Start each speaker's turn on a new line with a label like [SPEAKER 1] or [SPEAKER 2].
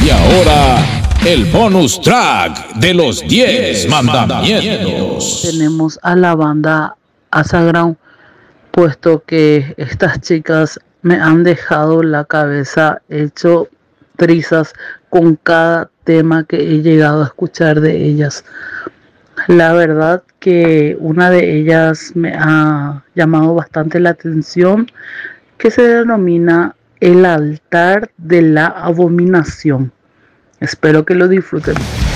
[SPEAKER 1] Y ahora, el bonus track de los 10 mandamientos.
[SPEAKER 2] Tenemos a la banda Asaground, puesto que estas chicas me han dejado la cabeza hecho trizas con cada tema que he llegado a escuchar de ellas. La verdad que una de ellas me ha llamado bastante la atención, que se denomina El altar de la abominación. Espero que lo disfruten.